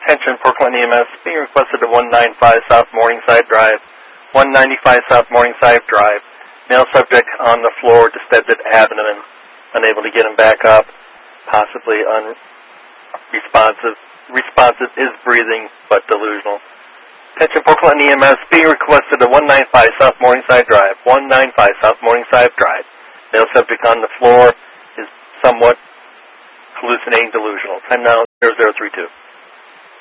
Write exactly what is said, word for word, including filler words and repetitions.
Attention, Portland E M S, being requested to one ninety-five South Morningside Drive. one ninety-five South Morningside Drive. Male subject on the floor, distended abdomen, unable to get him back up, possibly unresponsive. Responsive is breathing, but delusional. Attention, Portland E M S, being requested to one ninety-five South Morningside Drive. one ninety-five South Morningside Drive. Male subject on the floor is somewhat hallucinating, delusional. Time now zero zero three two.